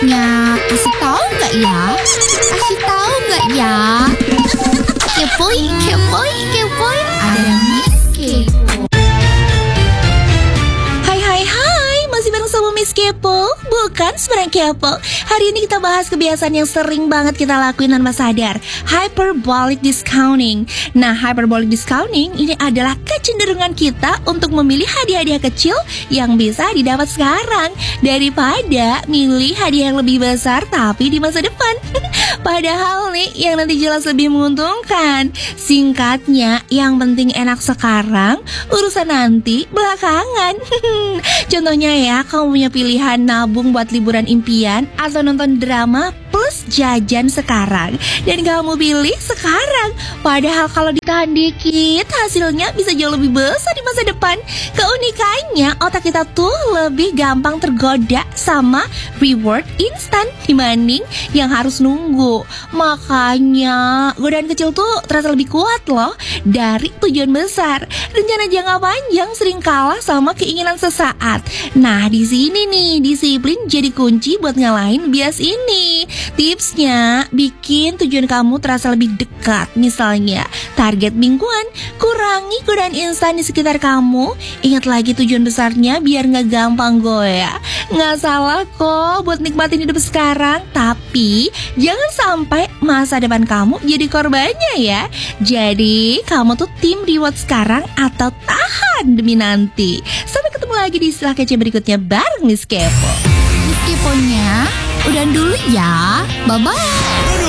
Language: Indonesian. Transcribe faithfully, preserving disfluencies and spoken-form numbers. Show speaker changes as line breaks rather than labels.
Nya kasih tahu nggak ya? Kasih tahu nggak ya? Kepoin, kepoin, kepoin. Ada Miss Kepo.
Hai hai hai, masih bareng sama Miss Kepo, bukan sembarang kepo. Hari ini kita bahas kebiasaan yang sering banget kita lakuin tanpa sadar, hyperbolic discounting. Nah, hyperbolic discounting ini adalah kecenderungan kita untuk memilih hadiah-hadiah kecil yang bisa didapat sekarang daripada milih hadiah yang lebih besar tapi di masa depan. Padahal nih yang nanti jelas lebih menguntungkan. Singkatnya, yang penting enak sekarang, urusan nanti belakangan. Contohnya ya, kamu punya pilihan nabung buat liburan impian atau nonton drama plus jajan sekarang, dan kamu pilih sekarang. Padahal kalau ditahan dikit, hasilnya bisa jauh lebih besar di masa depan. Keunikannya, otak kita tuh lebih gampang tergoda sama reward instan dibanding yang harus nunggu. Makanya godaan kecil tuh terasa lebih kuat loh dari tujuan besar. Rencana jangka panjang sering kalah sama keinginan sesaat. Nah, di sini nih disiplin jadi kunci buat ngalahin bias ini. Tipsnya, bikin tujuan kamu terasa lebih dekat. Misalnya, target mingguan, kurangi godaan instan di sekitar kamu. Ingat lagi tujuan besarnya biar gak gampang goyah. Gak salah kok buat nikmatin hidup sekarang, tapi jangan sampai masa depan kamu jadi korbannya ya. Jadi, kamu tuh tim reward sekarang atau tahan demi nanti. Sampai ketemu lagi di istilah kece berikutnya bareng Miss Kepo.
Miss Keponya udah dulu ya. Bye-bye.